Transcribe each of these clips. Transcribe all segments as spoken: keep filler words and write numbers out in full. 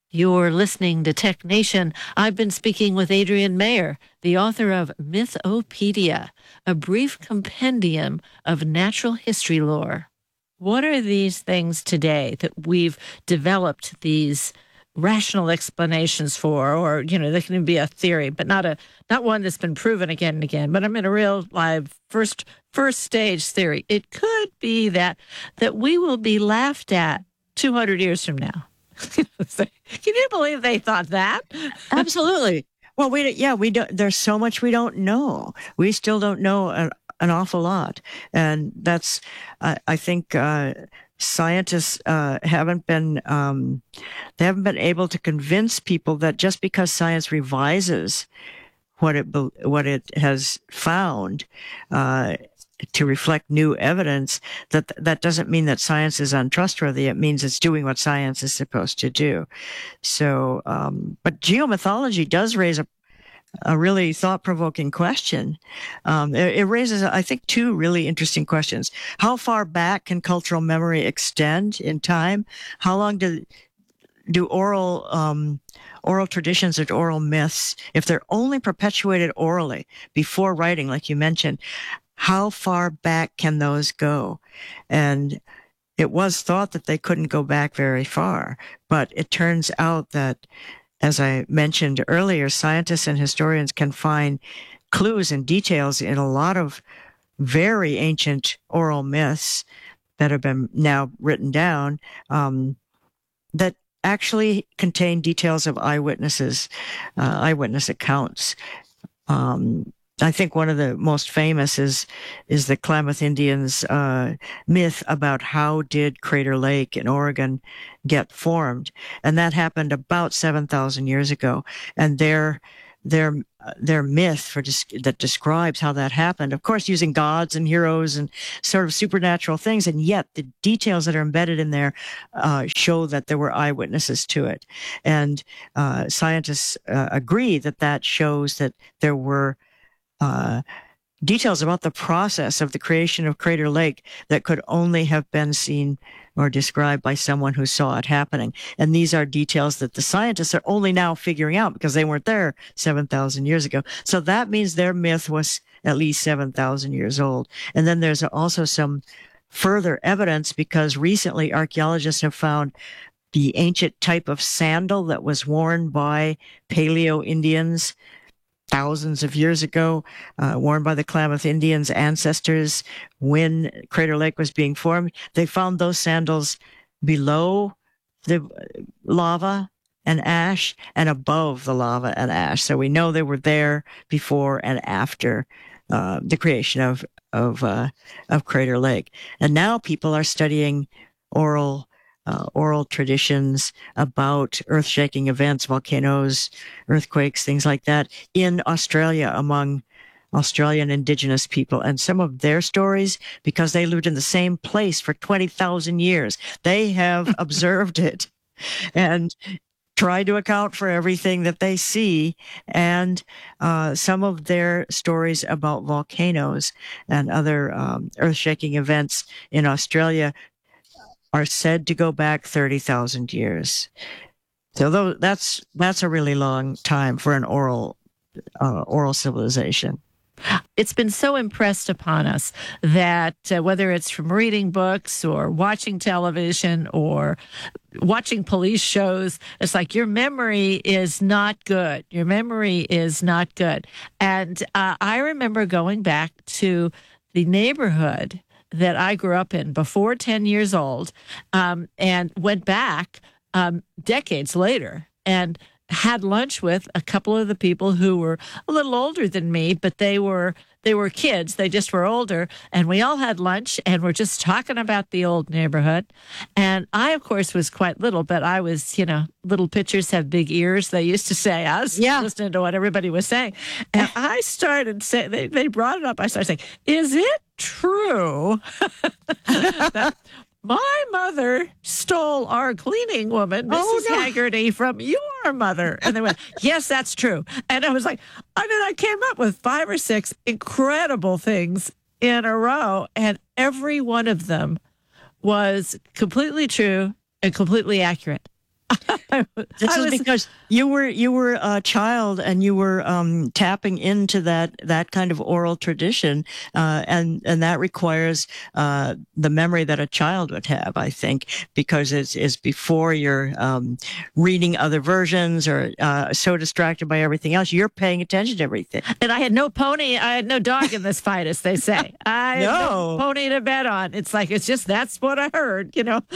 You're listening to Tech Nation. I've been speaking with Adrienne Mayor, the author of Mythopedia, a brief compendium of natural history lore. What are these things today that we've developed these rational explanations for? Or, you know, they can be a theory, but not a not one that's been proven again and again. But I'm in a real live first first stage theory. It could be that that we will be laughed at two hundred years from now. Can you believe they thought that? Absolutely. Well, we yeah we don't. There's so much we don't know. We still don't know an, an awful lot, and that's uh, I think uh, scientists uh, haven't been um, they haven't been able to convince people that just because science revises what it what it has found Uh, to reflect new evidence, that that doesn't mean that science is untrustworthy. It means it's doing what science is supposed to do. So, um, but geomythology does raise a a really thought-provoking question. Um, it, it raises, I think, two really interesting questions. How far back can cultural memory extend in time? How long do do oral um, oral traditions or oral myths, if they're only perpetuated orally before writing, like you mentioned, how far back can those go? And it was thought that they couldn't go back very far, but it turns out that, as I mentioned earlier, scientists and historians can find clues and details in a lot of very ancient oral myths that have been now written down, um, that actually contain details of eyewitnesses, uh, eyewitness accounts. Um, I think one of the most famous is is the Klamath Indians uh, myth about how did Crater Lake in Oregon get formed, and that happened about seven thousand years ago. And their their their myth for that describes how that happened, of course, using gods and heroes and sort of supernatural things, and yet the details that are embedded in there uh, show that there were eyewitnesses to it. And uh, scientists uh, agree that that shows that there were Uh, details about the process of the creation of Crater Lake that could only have been seen or described by someone who saw it happening. And these are details that the scientists are only now figuring out because they weren't there seven thousand years ago. So that means their myth was at least seven thousand years old. And then there's also some further evidence, because recently archaeologists have found the ancient type of sandal that was worn by Paleo Indians thousands of years ago, uh, worn by the Klamath Indians' ancestors when Crater Lake was being formed. They found those sandals below the lava and ash and above the lava and ash. So we know they were there before and after uh, the creation of of uh, of Crater Lake. And now people are studying oral Uh, oral traditions about earth-shaking events, volcanoes, earthquakes, things like that, in Australia among Australian Indigenous people. And some of their stories, because they lived in the same place for twenty thousand years, they have observed it and try to account for everything that they see. And uh, some of their stories about volcanoes and other um, earth-shaking events in Australia are said to go back thirty thousand years. So that's that's a really long time for an oral uh, oral civilization. It's been so impressed upon us that uh, whether it's from reading books or watching television or watching police shows, it's like your memory is not good. Your memory is not good. And uh, I remember going back to the neighborhood that I grew up in before ten years old, um, and went back um, decades later and had lunch with a couple of the people who were a little older than me, but they were they were kids. They just were older. And we all had lunch and we're just talking about the old neighborhood. And I, of course, was quite little, but I was, you know, little pitchers have big ears, they used to say. I was yeah. listening to what everybody was saying. And I started saying, they, they brought it up. I started saying, is it true that my mother stole our cleaning woman, Missus Oh, no. Haggerty, from your mother? And they went, yes, that's true. And I was like, and then I came up with five or six incredible things in a row. And every one of them was completely true and completely accurate. I, This I is was, because you were you were a child and you were um, tapping into that that kind of oral tradition, uh, and and that requires uh, the memory that a child would have, I think, because it's, it's before you're um, reading other versions or uh, so distracted by everything else, you're paying attention to everything. and I had no pony, I had no dog in this fight, as they say. I had no No. pony to bet on. It's like, it's just, that's what I heard, you know.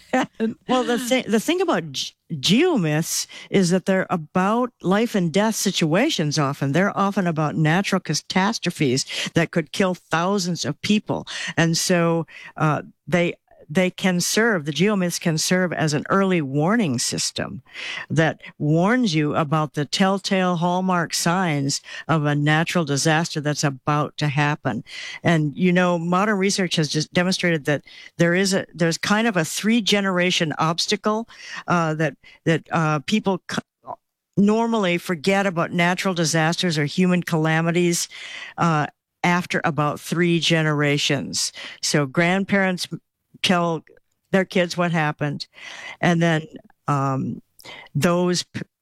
Well, the thing the thing about ge- geomyths is that they're about life and death situations. Often they're often about natural catastrophes that could kill thousands of people, and so uh, they they can serve. The geomyths can serve as an early warning system that warns you about the telltale hallmark signs of a natural disaster that's about to happen. And you know, modern research has just demonstrated that there is a there's kind of a three generation obstacle uh, that that uh, people c- normally forget about natural disasters or human calamities uh, after about three generations. So grandparents tell their kids what happened, and then um, those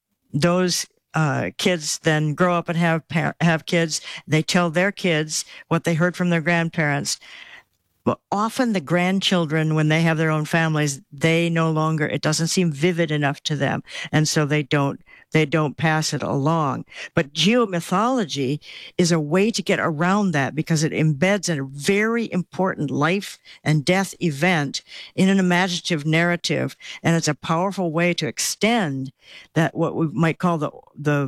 those uh, kids then grow up and have par- have kids. They tell their kids what they heard from their grandparents. But often the grandchildren, when they have their own families, they no longer, it doesn't seem vivid enough to them. And so they don't, they don't pass it along. But geomythology is a way to get around that because it embeds a very important life and death event in an imaginative narrative. And it's a powerful way to extend that, what we might call the, the,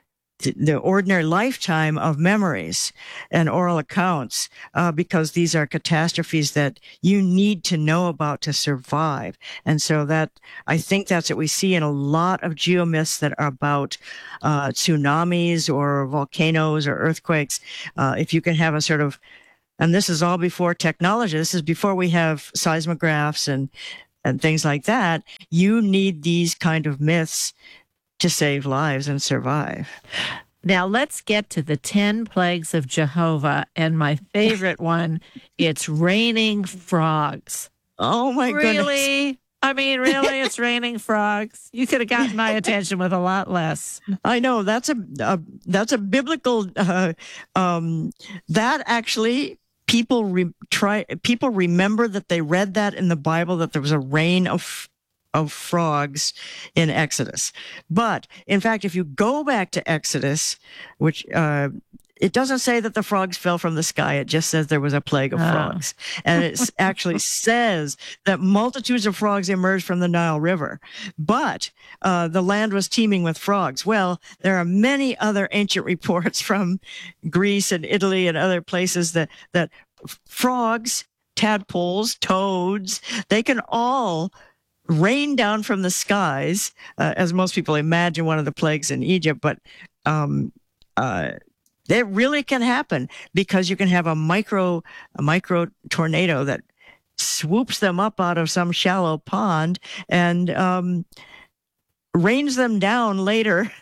the ordinary lifetime of memories and oral accounts, uh, because these are catastrophes that you need to know about to survive. And so that, I think that's what we see in a lot of geomyths that are about uh, tsunamis or volcanoes or earthquakes. Uh, if you can have a sort of, and this is all before technology, this is before we have seismographs and, and things like that, you need these kind of myths to save lives and survive. Now let's get to the ten plagues of Jehovah, and my favorite one, it's raining frogs. Oh my goodness. Really? I mean, really, it's raining frogs. You could have gotten my attention with a lot less. I know that's a, a that's a biblical uh, um, that actually people re- try people remember that they read that in the Bible, that there was a rain of of frogs in Exodus. But in fact, if you go back to Exodus, which uh, it doesn't say that the frogs fell from the sky. It just says there was a plague of Oh. frogs. And it actually says that multitudes of frogs emerged from the Nile River. But uh, the land was teeming with frogs. Well, there are many other ancient reports from Greece and Italy and other places that, that frogs, tadpoles, toads, they can all rain down from the skies, uh, as most people imagine one of the plagues in Egypt, but um, uh, it really can happen because you can have a micro a micro tornado that swoops them up out of some shallow pond and um, rains them down later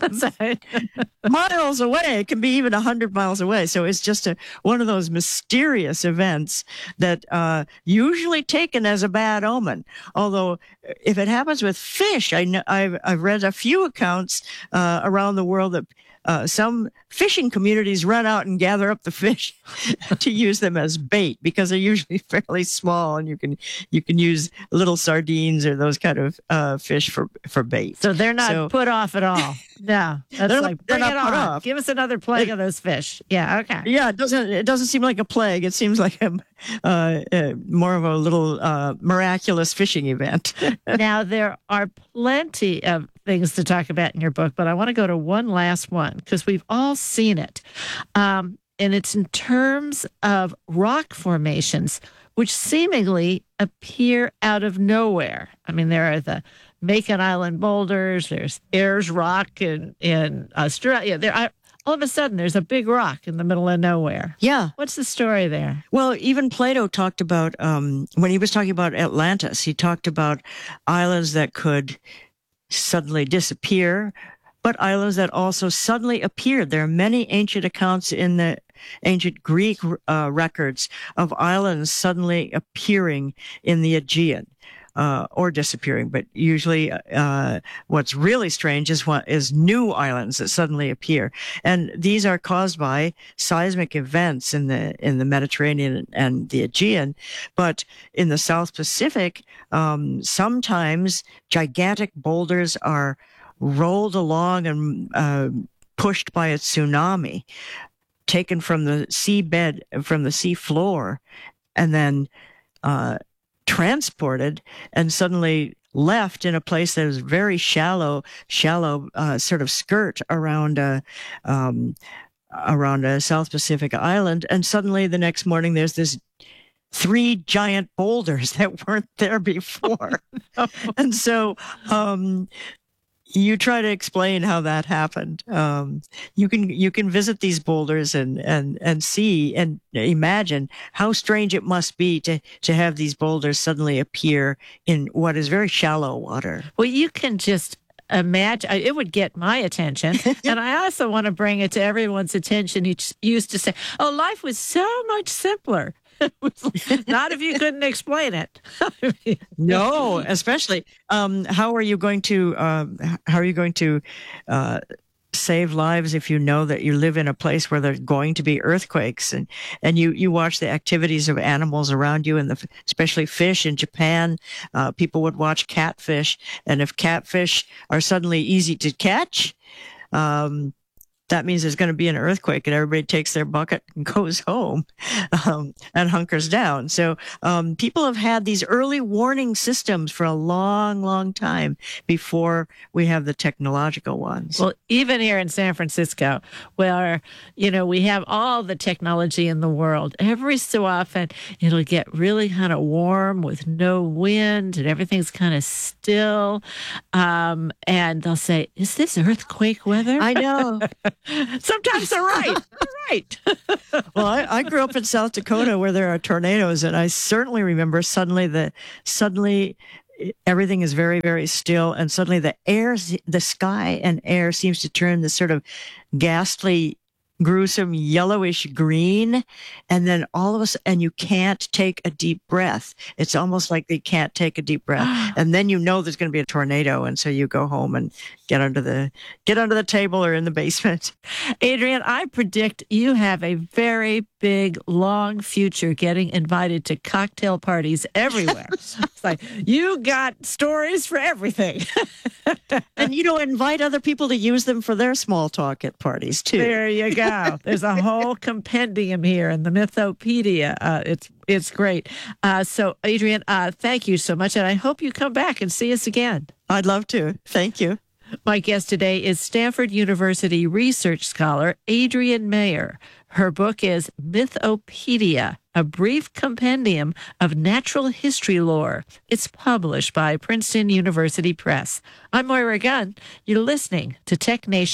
miles away. It can be even a hundred miles away. So it's just a, one of those mysterious events that uh, usually taken as a bad omen. Although if it happens with fish, I know, I've, I've read a few accounts uh, around the world that Uh, some fishing communities run out and gather up the fish to use them as bait because they're usually fairly small, and you can you can use little sardines or those kind of uh, fish for for bait. So they're not So- put off at all. No, that's They're not- like they're bring not it put on. off. Give us another plague of those fish. Yeah, okay. Yeah, it doesn't it doesn't seem like a plague. It seems like a uh, uh, more of a little uh, miraculous fishing event. Now there are plenty of things to talk about in your book, but I want to go to one last one because we've all seen it, um, and it's in terms of rock formations, which seemingly appear out of nowhere. I mean, there are the Macon Island boulders. There's Ayers Rock in in Australia. There, I, all of a sudden, there's a big rock in the middle of nowhere. Yeah. What's the story there? Well, even Plato talked about, um, when he was talking about Atlantis, he talked about islands that could suddenly disappear, but islands that also suddenly appeared. There are many ancient accounts in the ancient Greek uh, records of islands suddenly appearing in the Aegean. uh, or disappearing. But usually, uh, what's really strange is what is new islands that suddenly appear, and these are caused by seismic events in the in the Mediterranean and the Aegean. But in the South Pacific, um, sometimes gigantic boulders are rolled along and uh, pushed by a tsunami, taken from the seabed, from the sea floor, and then uh, transported and suddenly left in a place that is very shallow, shallow uh, sort of skirt around a, um, around a South Pacific island. And suddenly the next morning there's this three giant boulders that weren't there before. And so, um, you try to explain how that happened. Um, you can you can visit these boulders and and and see and imagine how strange it must be to to have these boulders suddenly appear in what is very shallow water. Well, you can just imagine, it would get my attention. And I also want to bring it to everyone's attention who used to say, oh, life was so much simpler. Not if you couldn't explain it. No, especially um, how are you going to um, how are you going to uh, save lives if you know that you live in a place where there's going to be earthquakes, and and you you watch the activities of animals around you, and the, especially fish in Japan. Uh, people would watch catfish, and if catfish are suddenly easy to catch, Um, that means there's going to be an earthquake, and everybody takes their bucket and goes home um, and hunkers down. So um, people have had these early warning systems for a long, long time before we have the technological ones. Well, even here in San Francisco, where, you know, we have all the technology in the world, every so often it'll get really kind of warm with no wind and everything's kind of still. Um, and they'll say, is this earthquake weather? I know. Sometimes they're right. They're right. Well, I, I grew up in South Dakota where there are tornadoes, and I certainly remember suddenly the suddenly everything is very, very still, and suddenly the air, the sky and air seems to turn this sort of ghastly, gruesome yellowish green, and then all of us, and you can't take a deep breath. It's almost like they can't take a deep breath, and then you know there's going to be a tornado, and so you go home and get under the get under the table or in the basement. Adrienne, I predict you have a very big, long future getting invited to cocktail parties everywhere. It's like you got stories for everything. And, you know, invite other people to use them for their small talk at parties, too. There you go. There's a whole compendium here in the Mythopedia. Uh, it's it's great. Uh, so, Adrienne, uh, thank you so much, and I hope you come back and see us again. I'd love to. Thank you. My guest today is Stanford University research scholar Adrienne Mayor. Her book is Mythopedia, a brief compendium of natural history lore. It's published by Princeton University Press. I'm Moira Gunn. You're listening to Tech Nation.